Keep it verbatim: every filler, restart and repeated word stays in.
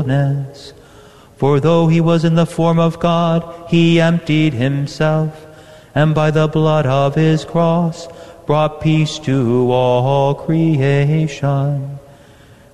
For though he was in the form of God, he emptied himself, and by the blood of his cross brought peace to all creation.